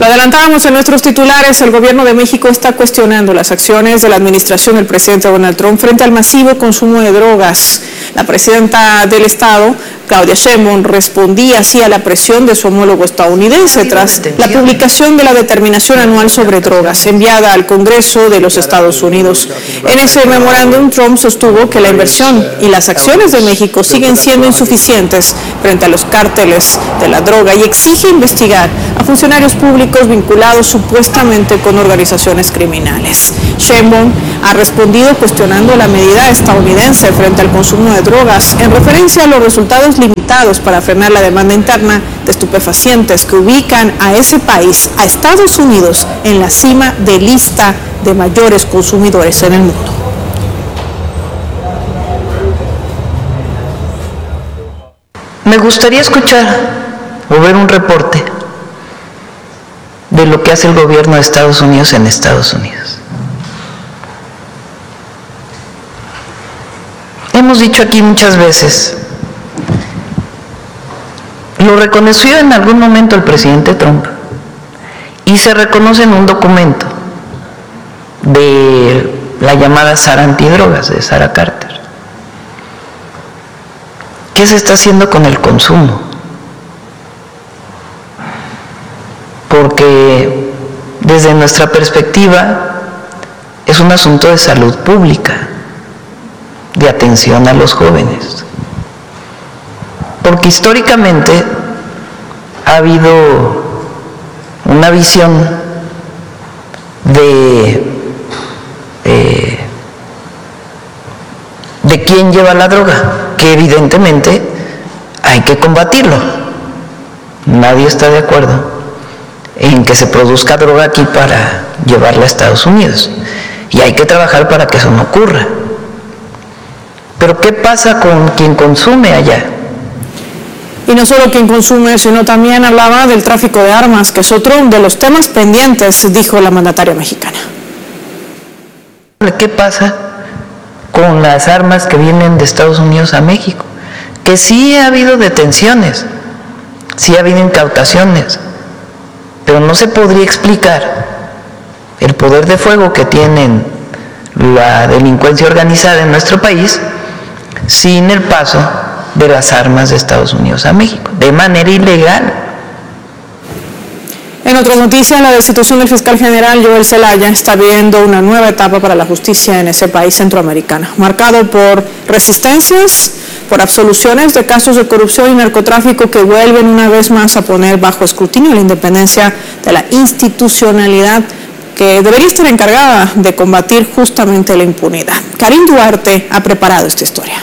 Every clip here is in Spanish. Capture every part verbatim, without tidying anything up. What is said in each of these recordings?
Lo adelantábamos en nuestros titulares, el gobierno de México está cuestionando las acciones de la administración del presidente Donald Trump frente al masivo consumo de drogas. La presidenta del estado, Claudia Sheinbaum, respondía así a la presión de su homólogo estadounidense tras la publicación de la determinación anual sobre drogas enviada al Congreso de los Estados Unidos. En ese memorándum, Trump sostuvo que la inversión y las acciones de México siguen siendo insuficientes frente a los cárteles de la droga y exige investigar a funcionarios públicos vinculados supuestamente con organizaciones criminales. Sheinbaum ha respondido cuestionando la medida estadounidense frente al consumo de drogas en referencia a los resultados limitados para frenar la demanda interna de estupefacientes que ubican a ese país, a Estados Unidos, en la cima de lista de mayores consumidores en el mundo. Me gustaría escuchar o ver un reporte de lo que hace el gobierno de Estados Unidos en Estados Unidos. Hemos dicho aquí muchas veces, lo reconoció en algún momento el presidente Trump y se reconoce en un documento de la llamada Sara Antidrogas de Sarah Carter. ¿Qué se está haciendo con el consumo? Porque desde nuestra perspectiva es un asunto de salud pública, de atención a los jóvenes. Porque históricamente ha habido una visión de, eh, de quién lleva la droga, que evidentemente hay que combatirlo. Nadie está de acuerdo en que se produzca droga aquí para llevarla a Estados Unidos. Y hay que trabajar para que eso no ocurra. Pero ¿qué pasa con quien consume allá? Y no solo quien consume, sino también hablaba del tráfico de armas, que es otro de los temas pendientes, dijo la mandataria mexicana. ¿Qué pasa con las armas que vienen de Estados Unidos a México? Que sí ha habido detenciones, sí ha habido incautaciones, pero no se podría explicar el poder de fuego que tienen la delincuencia organizada en nuestro país sin el paso de las armas de Estados Unidos a México, de manera ilegal. En otras noticias, la destitución del fiscal general Joel Zelaya está viviendo una nueva etapa para la justicia en ese país centroamericano, marcado por resistencias, por absoluciones de casos de corrupción y narcotráfico que vuelven una vez más a poner bajo escrutinio la independencia de la institucionalidad que debería estar encargada de combatir justamente la impunidad. Karim Duarte ha preparado esta historia.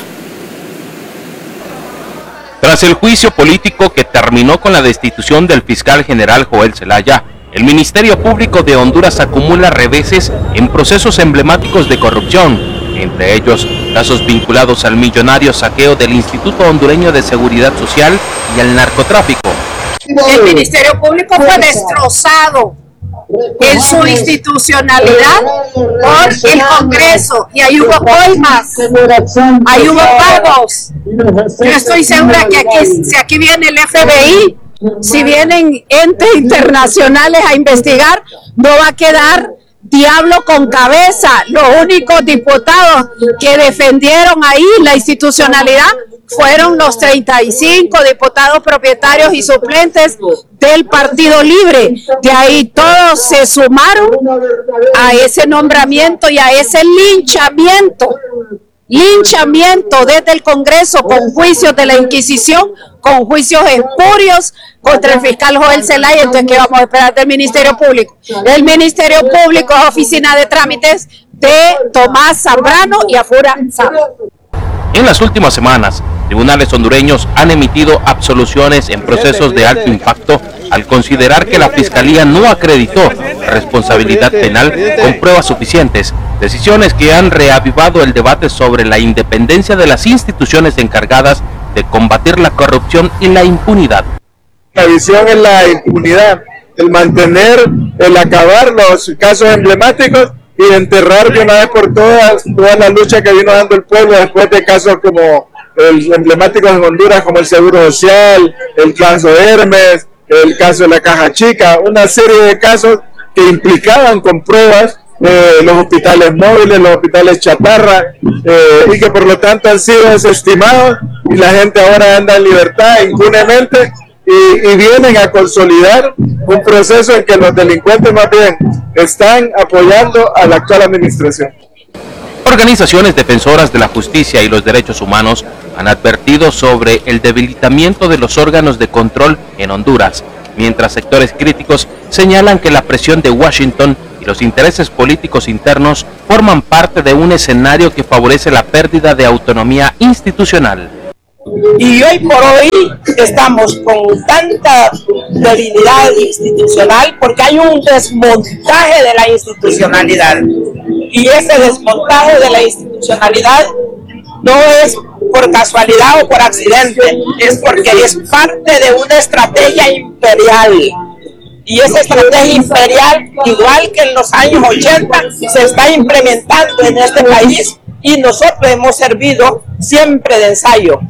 Tras el juicio político que terminó con la destitución del fiscal general Joel Zelaya, el Ministerio Público de Honduras acumula reveses en procesos emblemáticos de corrupción, entre ellos casos vinculados al millonario saqueo del Instituto Hondureño de Seguridad Social y al narcotráfico. El Ministerio Público fue destrozado en su institucionalidad por el Congreso, y ahí hubo coimas, ahí hubo pagos. Yo estoy segura que aquí, si aquí viene el F B I, si vienen entes internacionales a investigar, no va a quedar diablo con cabeza. Los únicos diputados que defendieron ahí la institucionalidad fueron los treinta y cinco diputados propietarios y suplentes del Partido Libre. De ahí todos se sumaron a ese nombramiento y a ese linchamiento. Linchamiento desde el Congreso con juicios de la Inquisición, con juicios espurios contra el fiscal Joel Zelaya. Entonces, ¿qué vamos a esperar del Ministerio Público? El Ministerio Público es oficina de trámites de Tomás Zambrano y Afura Zambrano. En las últimas semanas, tribunales hondureños han emitido absoluciones en procesos de alto impacto al considerar que la Fiscalía no acreditó responsabilidad penal con pruebas suficientes, decisiones que han reavivado el debate sobre la independencia de las instituciones encargadas de combatir la corrupción y la impunidad. La visión es la impunidad, el mantener, el acabar los casos emblemáticos y enterrar de una vez por todas toda la lucha que vino dando el pueblo después de casos como el emblemático en Honduras, como el Seguro Social, el caso Hermes, el caso de la Caja Chica, una serie de casos que implicaban con pruebas eh, los hospitales móviles, los hospitales chatarra, eh, y que por lo tanto han sido desestimados y la gente ahora anda en libertad impunemente y, y vienen a consolidar un proceso en que los delincuentes más bien están apoyando a la actual administración. Organizaciones defensoras de la justicia y los derechos humanos han advertido sobre el debilitamiento de los órganos de control en Honduras, mientras sectores críticos señalan que la presión de Washington y los intereses políticos internos forman parte de un escenario que favorece la pérdida de autonomía institucional. Y hoy por hoy estamos con tanta debilidad institucional porque hay un desmontaje de la institucionalidad. Y ese desmontaje de la institucionalidad no es por casualidad o por accidente, es porque es parte de una estrategia imperial. Y esa estrategia imperial, igual que en los años ochenta, se está implementando en este país y nosotros hemos servido siempre de ensayo.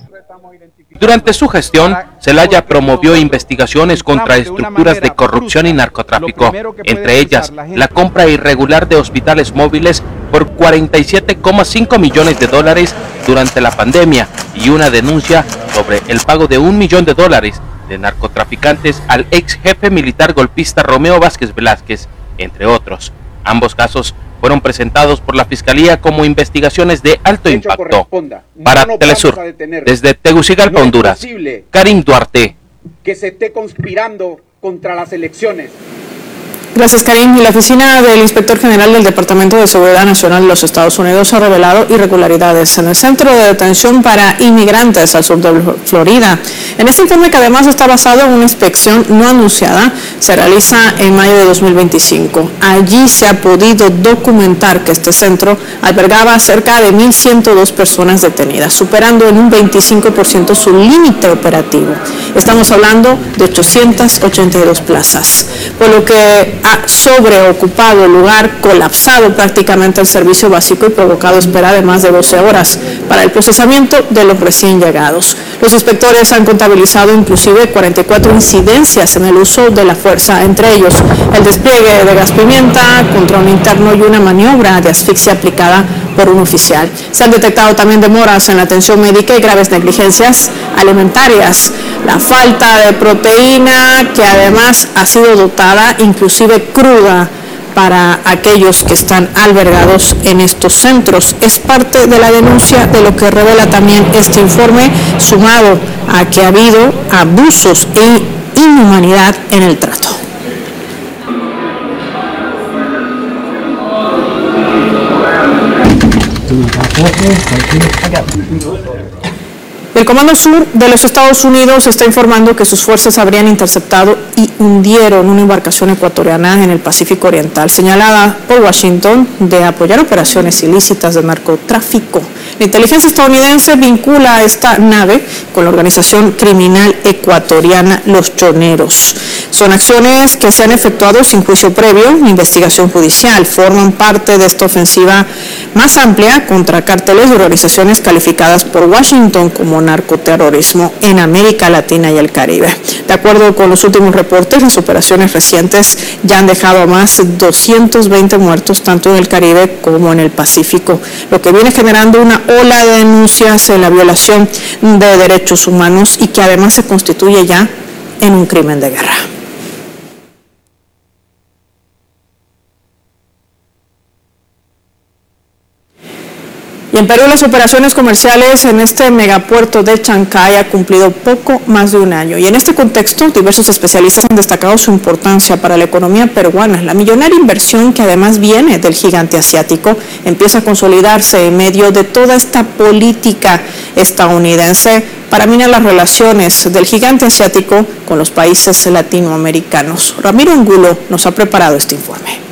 Durante su gestión, Zelaya promovió investigaciones contra estructuras de corrupción y narcotráfico, entre ellas la compra irregular de hospitales móviles por cuarenta y siete coma cinco millones de dólares durante la pandemia y una denuncia sobre el pago de un millón de dólares de narcotraficantes al ex jefe militar golpista Romeo Vázquez Velázquez, entre otros. Ambos casos fueron presentados por la Fiscalía como investigaciones de alto impacto. Para Telesur, desde Tegucigalpa, Honduras, Karim Duarte. Que se esté conspirando contra las elecciones. Gracias, Karim. Y la oficina del Inspector General del Departamento de Seguridad Nacional de los Estados Unidos ha revelado irregularidades en el centro de detención para inmigrantes al sur de Florida. En este informe, que además está basado en una inspección no anunciada, se realiza en mayo de dos mil veinticinco. Allí se ha podido documentar que este centro albergaba cerca de mil ciento dos personas detenidas, superando en un veinticinco por ciento su límite operativo. Estamos hablando de ochocientas ochenta y dos plazas, por lo que ha sobreocupado el lugar, colapsado prácticamente el servicio básico y provocado espera de más de doce horas para el procesamiento de los recién llegados. Los inspectores han contabilizado inclusive cuarenta y cuatro incidencias en el uso de la fuerza, entre ellos el despliegue de gas pimienta, control interno y una maniobra de asfixia aplicada por un oficial. Se han detectado también demoras en la atención médica y graves negligencias alimentarias. La falta de proteína, que además ha sido dotada inclusive cruda para aquellos que están albergados en estos centros, es parte de la denuncia de lo que revela también este informe, sumado a que ha habido abusos e inhumanidad en el trato. El Comando Sur de los Estados Unidos está informando que sus fuerzas habrían interceptado y hundieron una embarcación ecuatoriana en el Pacífico Oriental, señalada por Washington de apoyar operaciones ilícitas de narcotráfico. La inteligencia estadounidense vincula a esta nave con la organización criminal ecuatoriana Los Choneros. Son acciones que se han efectuado sin juicio previo ni investigación judicial. Forman parte de esta ofensiva más amplia contra cárteles y organizaciones calificadas por Washington como narcoterrorismo en América Latina y el Caribe. De acuerdo con los últimos reportes, las operaciones recientes ya han dejado a más de doscientos veinte muertos tanto en el Caribe como en el Pacífico, lo que viene generando una ola de denuncias en la violación de derechos humanos y que además se constituye ya en un crimen de guerra. Y en Perú, las operaciones comerciales en este megapuerto de Chancay ha cumplido poco más de un año. Y en este contexto, diversos especialistas han destacado su importancia para la economía peruana. La millonaria inversión, que además viene del gigante asiático, empieza a consolidarse en medio de toda esta política estadounidense para minar las relaciones del gigante asiático con los países latinoamericanos. Ramiro Angulo nos ha preparado este informe.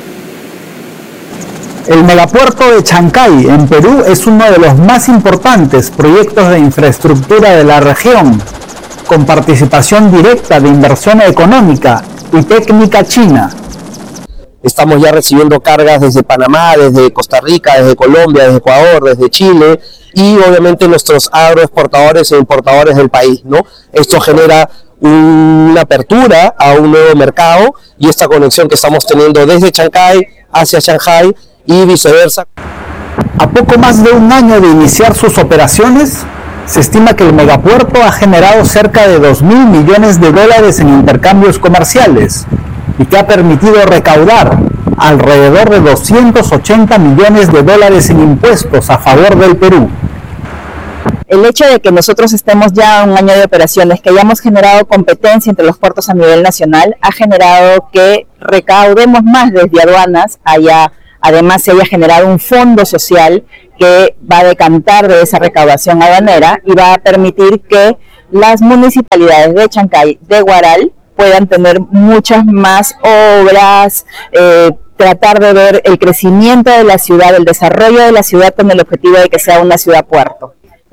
El megapuerto de Chancay, en Perú, es uno de los más importantes proyectos de infraestructura de la región, con participación directa de inversión económica y técnica china. Estamos ya recibiendo cargas desde Panamá, desde Costa Rica, desde Colombia, desde Ecuador, desde Chile y obviamente nuestros agroexportadores e importadores del país, ¿no? Esto genera una apertura a un nuevo mercado y esta conexión que estamos teniendo desde Chancay hacia Shanghai y viceversa. A poco más de un año de iniciar sus operaciones, se estima que el megapuerto ha generado cerca de dos mil millones de dólares en intercambios comerciales y que ha permitido recaudar alrededor de doscientos ochenta millones de dólares en impuestos a favor del Perú. El hecho de que nosotros estemos ya un año de operaciones, que hayamos generado competencia entre los puertos a nivel nacional, ha generado que recaudemos más desde aduanas, haya, además se haya generado un fondo social que va a decantar de esa recaudación aduanera y va a permitir que las municipalidades de Chancay, de Huaral, puedan tener muchas más obras, eh, tratar de ver el crecimiento de la ciudad, el desarrollo de la ciudad con el objetivo de que sea una ciudad-puerto.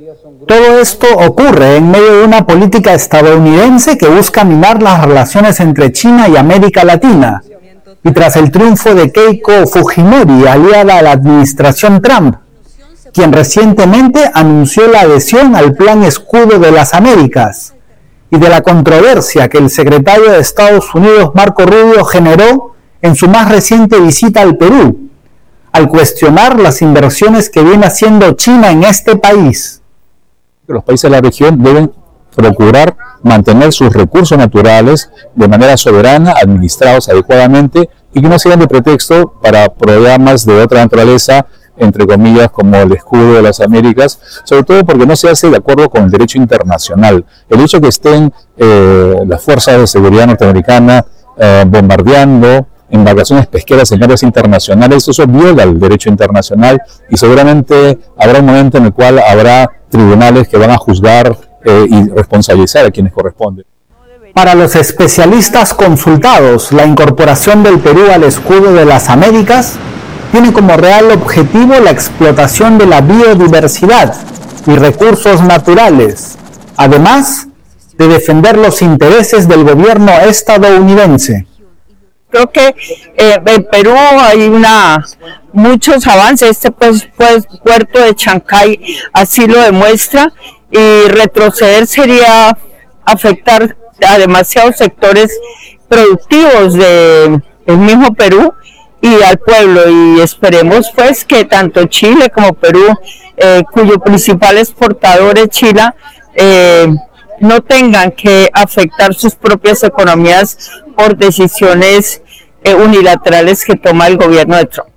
Todo esto ocurre en medio de una política estadounidense que busca minar las relaciones entre China y América Latina. Y tras el triunfo de Keiko Fujimori, aliada a la administración Trump, quien recientemente anunció la adhesión al Plan Escudo de las Américas, y de la controversia que el secretario de Estados Unidos, Marco Rubio, generó en su más reciente visita al Perú, al cuestionar las inversiones que viene haciendo China en este país. Los países de la región deben procurar mantener sus recursos naturales de manera soberana, administrados adecuadamente y que no sirvan de pretexto para programas de otra naturaleza, entre comillas, como el Escudo de las Américas, sobre todo porque no se hace de acuerdo con el derecho internacional. El hecho que estén eh, las fuerzas de seguridad norteamericanas eh, bombardeando embarcaciones pesqueras en áreas internacionales, eso viola el derecho internacional y seguramente habrá un momento en el cual habrá tribunales que van a juzgar eh, y responsabilizar a quienes corresponden. Para los especialistas consultados, la incorporación del Perú al Escudo de las Américas tiene como real objetivo la explotación de la biodiversidad y recursos naturales, además de defender los intereses del gobierno estadounidense. Creo que eh, en Perú hay una muchos avances, este pues, pues puerto de Chancay así lo demuestra, y retroceder sería afectar a demasiados sectores productivos del mismo Perú y al pueblo, y esperemos pues que tanto Chile como Perú, eh, cuyo principal exportador es Chile, eh, no tengan que afectar sus propias economías por decisiones eh, unilaterales que toma el gobierno de Trump.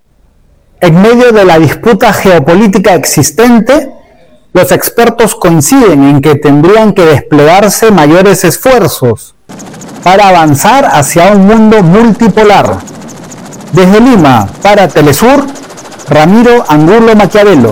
En medio de la disputa geopolítica existente, los expertos coinciden en que tendrían que desplegarse mayores esfuerzos para avanzar hacia un mundo multipolar. Desde Lima, para Telesur, Ramiro Angulo Maquiavelo.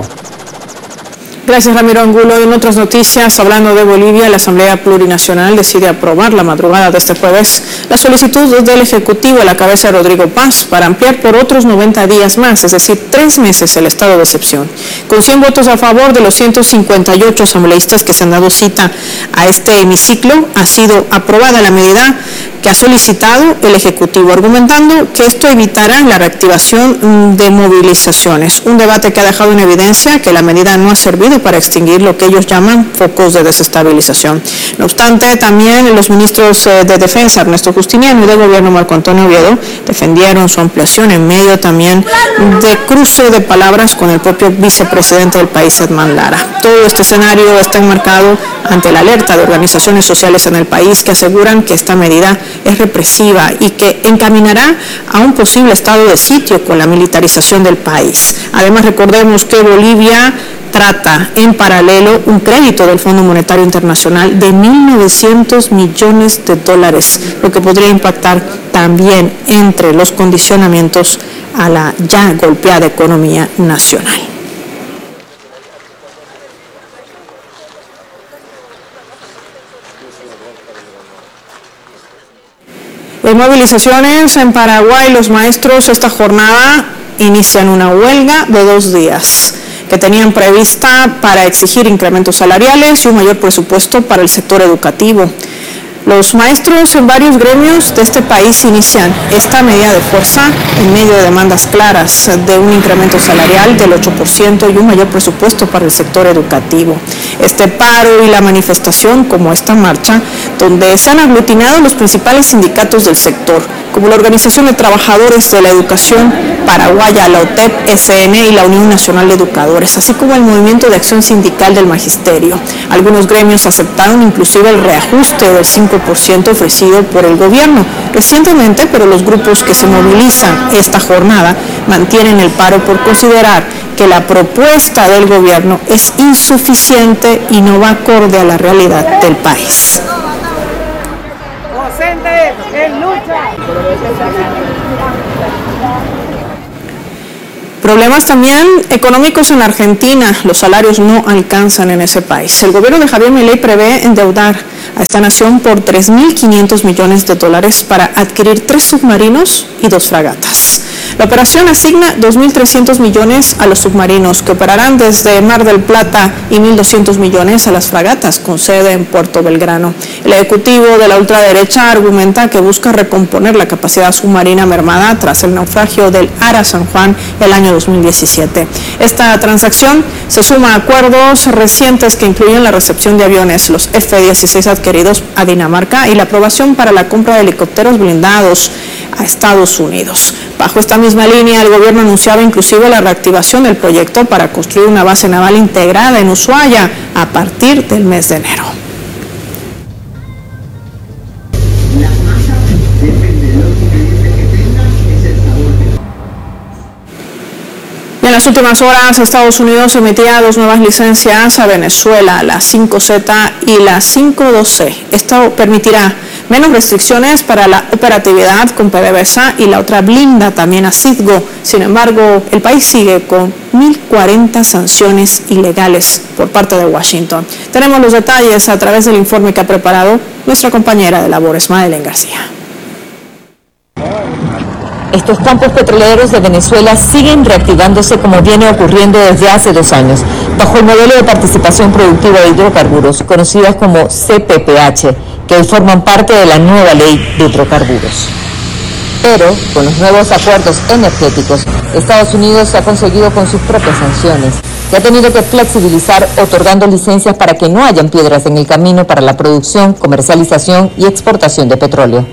Gracias, Ramiro Angulo. En otras noticias, hablando de Bolivia, la Asamblea Plurinacional decide aprobar la madrugada de este jueves la solicitud del Ejecutivo a la cabeza de Rodrigo Paz para ampliar por otros noventa días más, es decir, tres meses el estado de excepción. Con cien votos a favor de los ciento cincuenta y ocho asambleístas que se han dado cita a este hemiciclo, ha sido aprobada la medida que ha solicitado el Ejecutivo, argumentando que esto evitará la reactivación de movilizaciones. Un debate que ha dejado en evidencia que la medida no ha servido para extinguir lo que ellos llaman focos de desestabilización. No obstante, también los ministros de Defensa, Ernesto Justiniano, y de Gobierno, Marco Antonio Oviedo, defendieron su ampliación en medio también de cruce de palabras con el propio vicepresidente del país, Edman Lara. Todo este escenario está enmarcado ante la alerta de organizaciones sociales en el país que aseguran que esta medida es represiva y que encaminará a un posible estado de sitio con la militarización del país. Además, recordemos que Bolivia trata en paralelo un crédito del Fondo Monetario Internacional de mil novecientos millones de dólares, lo que podría impactar también entre los condicionamientos a la ya golpeada economía nacional. En movilizaciones en Paraguay, los maestros esta jornada inician una huelga de dos días que tenían prevista para exigir incrementos salariales y un mayor presupuesto para el sector educativo. Los maestros en varios gremios de este país inician esta medida de fuerza en medio de demandas claras de un incremento salarial del ocho por ciento y un mayor presupuesto para el sector educativo. Este paro y la manifestación, como esta marcha, donde se han aglutinado los principales sindicatos del sector, como la Organización de Trabajadores de la Educación Paraguaya, la O T E P S N y la Unión Nacional de Educadores, así como el Movimiento de Acción Sindical del Magisterio. Algunos gremios aceptaron inclusive el reajuste del cinco por ciento ofrecido por el gobierno recientemente, pero los grupos que se movilizan esta jornada mantienen el paro por considerar que la propuesta del gobierno es insuficiente y no va acorde a la realidad del país. Docentes en lucha. Problemas también económicos en Argentina. Los salarios no alcanzan en ese país. El gobierno de Javier Milei prevé endeudar a esta nación por tres mil quinientos millones de dólares para adquirir tres submarinos y dos fragatas. La operación asigna dos mil trescientos millones a los submarinos que operarán desde Mar del Plata y mil doscientos millones a las fragatas con sede en Puerto Belgrano. El ejecutivo de la ultraderecha argumenta que busca recomponer la capacidad submarina mermada tras el naufragio del Ara San Juan el año dos mil diecisiete. Esta transacción se suma a acuerdos recientes que incluyen la recepción de aviones, los F dieciséis adquiridos a Dinamarca y la aprobación para la compra de helicópteros blindados a Estados Unidos. Bajo esta misma línea, el gobierno anunciaba inclusive la reactivación del proyecto para construir una base naval integrada en Ushuaia a partir del mes de enero. Y en las últimas horas, Estados Unidos emitía dos nuevas licencias a Venezuela, la cinco Z y la cinco dos C. Esto permitirá menos restricciones para la operatividad con PDVSA y la otra blinda también a Citgo. Sin embargo, el país sigue con mil cuarenta sanciones ilegales por parte de Washington. Tenemos los detalles a través del informe que ha preparado nuestra compañera de labores, Madeleine García. Estos campos petroleros de Venezuela siguen reactivándose como viene ocurriendo desde hace dos años, bajo el modelo de participación productiva de hidrocarburos, conocidas como C P P H, que hoy forman parte de la nueva ley de hidrocarburos. Pero, con los nuevos acuerdos energéticos, Estados Unidos ha conseguido con sus propias sanciones y ha tenido que flexibilizar otorgando licencias para que no hayan piedras en el camino para la producción, comercialización y exportación de petróleo.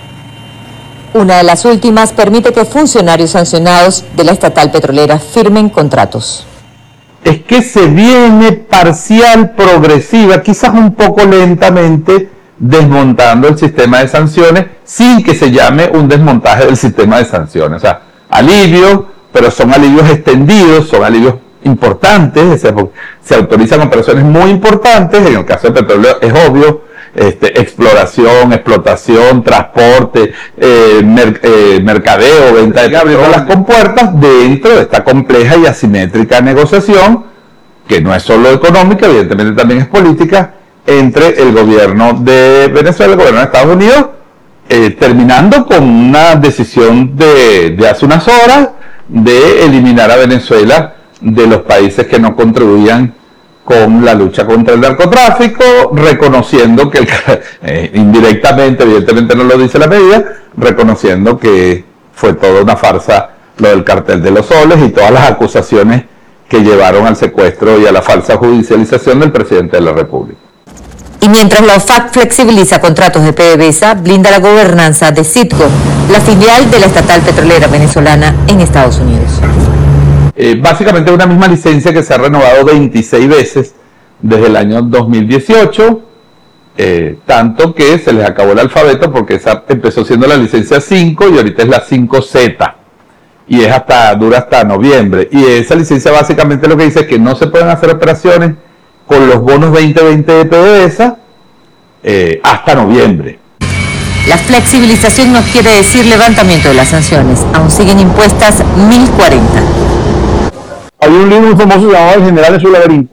Una de las últimas permite que funcionarios sancionados de la estatal petrolera firmen contratos. Es que se viene parcial, progresiva, quizás un poco lentamente, desmontando el sistema de sanciones sin que se llame un desmontaje del sistema de sanciones. O sea, alivios, pero son alivios extendidos, son alivios importantes, se autorizan operaciones muy importantes, en el caso del petróleo es obvio, Este, exploración, explotación, transporte, eh, mer, eh, mercadeo, venta de petróleo, las compuertas dentro de esta compleja y asimétrica negociación, que no es solo económica, evidentemente también es política, entre el gobierno de Venezuela y el gobierno de Estados Unidos, eh, terminando con una decisión de, de hace unas horas de eliminar a Venezuela de los países que no contribuían con la lucha contra el narcotráfico, reconociendo que, el, eh, indirectamente, evidentemente no lo dice la medida, reconociendo que fue toda una farsa lo del cartel de los soles y todas las acusaciones que llevaron al secuestro y a la falsa judicialización del presidente de la República. Y mientras la OFAC flexibiliza contratos de PDVSA, blinda la gobernanza de Citgo, la filial de la estatal petrolera venezolana en Estados Unidos. Eh, básicamente una misma licencia que se ha renovado veintiséis veces desde el año dos mil dieciocho, eh, tanto que se les acabó el alfabeto porque esa empezó siendo la licencia cinco y ahorita es la cinco Z y es hasta, dura hasta noviembre, y esa licencia básicamente lo que dice es que no se pueden hacer operaciones con los bonos veinte veinte de PDVSA eh, hasta noviembre. La flexibilización no quiere decir levantamiento de las sanciones, aún siguen impuestas mil cuarenta. Había un libro muy famoso llamado El General en su laberinto,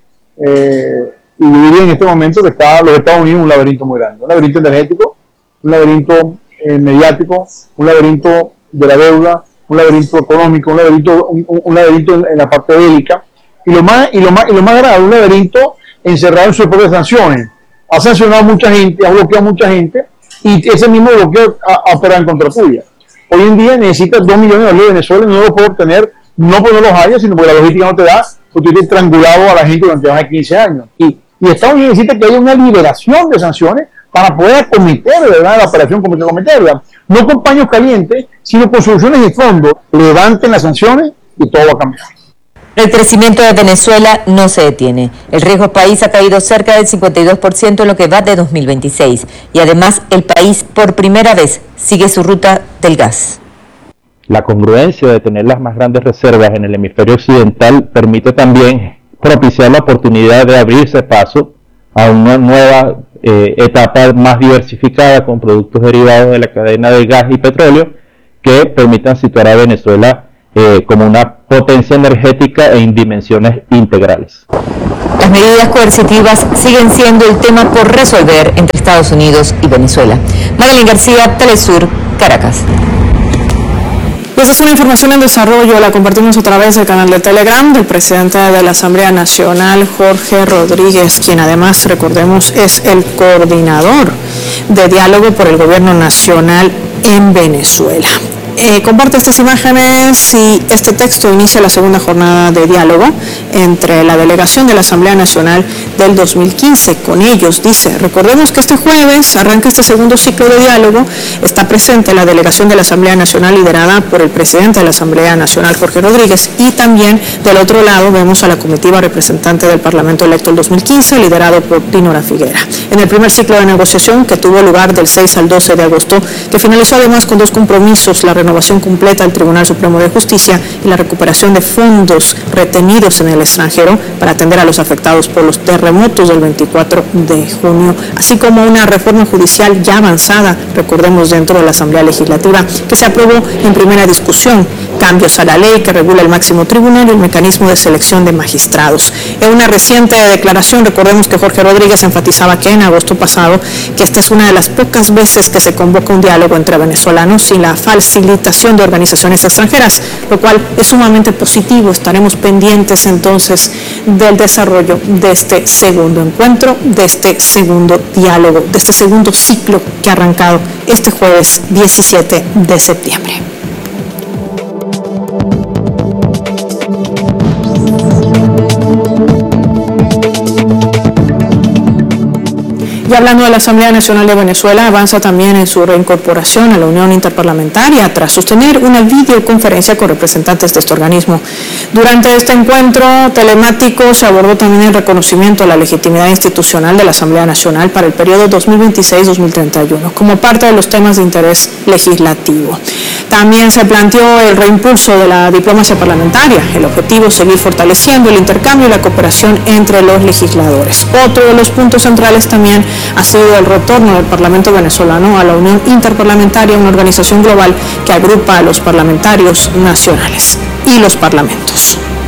eh, y yo diría en este momento que está los Estados Unidos en un laberinto muy grande, un laberinto energético, un laberinto eh, mediático, un laberinto de la deuda, un laberinto económico, un laberinto, un, un laberinto en, en la parte bélica, y lo más y lo más y lo más grave, un laberinto encerrado en sus propias sanciones, ha sancionado a mucha gente, ha bloqueado a mucha gente, y ese mismo bloqueo ha, ha operado en contra tuya. Hoy en día necesitas dos millones de dólares de Venezuela y no lo puedo obtener, no porque no los haya, sino porque la logística no te da, porque tú tienes triangulado a la gente durante más de quince años. Y, y Estados Unidos necesita que haya una liberación de sanciones para poder acometer, ¿verdad?, la operación como hay que cometerla. No con paños calientes, sino con soluciones de fondo. Levanten las sanciones y todo va a cambiar. El crecimiento de Venezuela no se detiene. El riesgo país ha caído cerca del cincuenta y dos por ciento en lo que va de dos mil veintiséis. Y además, el país por primera vez sigue su ruta del gas. La congruencia de tener las más grandes reservas en el hemisferio occidental permite también propiciar la oportunidad de abrirse paso a una nueva eh, etapa más diversificada con productos derivados de la cadena de gas y petróleo que permitan situar a Venezuela eh, como una potencia energética e en dimensiones integrales. Las medidas coercitivas siguen siendo el tema por resolver entre Estados Unidos y Venezuela. Madeline García, Telesur, Caracas. Esta es una información en desarrollo, la compartimos a través del canal de Telegram del presidente de la Asamblea Nacional, Jorge Rodríguez, quien además, recordemos, es el coordinador de diálogo por el gobierno nacional en Venezuela. Eh, comparte estas imágenes y este texto inicia la segunda jornada de diálogo entre la delegación de la Asamblea Nacional del dos mil quince. Con ellos, dice, recordemos que este jueves arranca este segundo ciclo de diálogo, está presente la delegación de la Asamblea Nacional liderada por el presidente de la Asamblea Nacional, Jorge Rodríguez, y también del otro lado vemos a la comitiva representante del Parlamento electo el dos mil quince, liderado por Dinora Figuera. En el primer ciclo de negociación, que tuvo lugar del seis al doce de agosto, que finalizó además con dos compromisos, la renovación completa del Tribunal Supremo de Justicia y la recuperación de fondos retenidos en el extranjero para atender a los afectados por los terremotos del veinticuatro de junio, así como una reforma judicial ya avanzada, recordemos, dentro de la Asamblea Legislativa, que se aprobó en primera discusión, cambios a la ley que regula el máximo tribunal y el mecanismo de selección de magistrados. En una reciente declaración, recordemos que Jorge Rodríguez enfatizaba que en agosto pasado, que esta es una de las pocas veces que se convoca un diálogo entre venezolanos sin la facilitación de organizaciones extranjeras, lo cual es sumamente positivo. Estaremos pendientes entonces del desarrollo de este segundo encuentro, de este segundo diálogo, de este segundo ciclo que ha arrancado este jueves diecisiete de septiembre. Y hablando de la Asamblea Nacional de Venezuela, avanza también en su reincorporación a la Unión Interparlamentaria tras sostener una videoconferencia con representantes de este organismo. Durante este encuentro telemático se abordó también el reconocimiento de la legitimidad institucional de la Asamblea Nacional para el periodo dos mil veintiséis a dos mil treinta y uno, como parte de los temas de interés legislativo. También se planteó el reimpulso de la diplomacia parlamentaria. El objetivo es seguir fortaleciendo el intercambio y la cooperación entre los legisladores. Otro de los puntos centrales también ha sido el retorno del Parlamento venezolano a la Unión Interparlamentaria, una organización global que agrupa a los parlamentarios nacionales y los parlamentos.